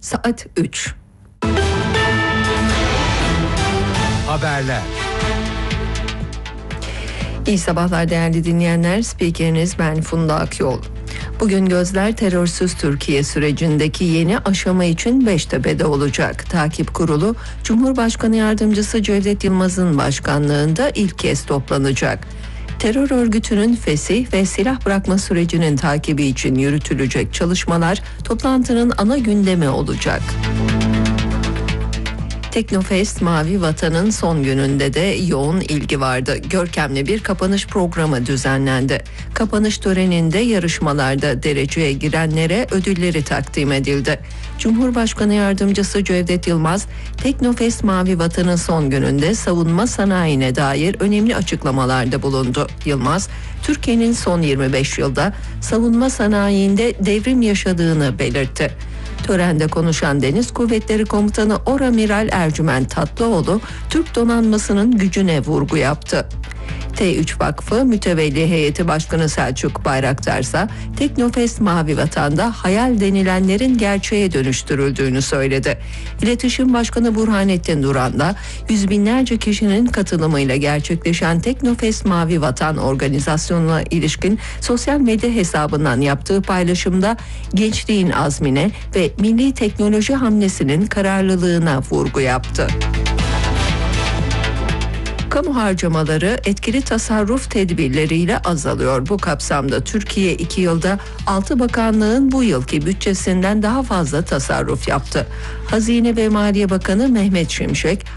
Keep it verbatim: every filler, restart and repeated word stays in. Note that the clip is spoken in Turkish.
saat üç. Haberler. İyi sabahlar değerli dinleyenler. Spikeriniz ben Funda Akyol. Bugün gözler terörsüz Türkiye sürecindeki yeni aşama için Beştepe'de olacak. Takip Kurulu, Cumhurbaşkanı Yardımcısı Cevdet Yılmaz'ın başkanlığında ilk kez toplanacak. Terör örgütünün fesih ve silah bırakma sürecinin takibi için yürütülecek çalışmalar toplantının ana gündemi olacak. Teknofest Mavi Vatan'ın son gününde de yoğun ilgi vardı. Görkemli bir kapanış programı düzenlendi. Kapanış töreninde yarışmalarda dereceye girenlere ödülleri takdim edildi. Cumhurbaşkanı Yardımcısı Cevdet Yılmaz, Teknofest Mavi Vatan'ın son gününde savunma sanayine dair önemli açıklamalarda bulundu. Yılmaz, Türkiye'nin son yirmi beş yılda savunma sanayinde devrim yaşadığını belirtti. Törende konuşan Deniz Kuvvetleri Komutanı Oramiral Ercüment Tatlıoğlu, Türk donanmasının gücüne vurgu yaptı. T üç Vakfı Mütevelli Heyeti Başkanı Selçuk Bayraktar ise Teknofest Mavi Vatan'da hayal denilenlerin gerçeğe dönüştürüldüğünü söyledi. İletişim Başkanı Burhanettin Duran da yüz binlerce kişinin katılımıyla gerçekleşen Teknofest Mavi Vatan organizasyonuna ilişkin sosyal medya hesabından yaptığı paylaşımda gençliğin azmine ve milli teknoloji hamlesinin kararlılığına vurgu yaptı. Kamu harcamaları etkili tasarruf tedbirleriyle azalıyor. Bu kapsamda Türkiye iki yılda altı bakanlığın bu yılki bütçesinden daha fazla tasarruf yaptı. Hazine ve Maliye Bakanı Mehmet Şimşek,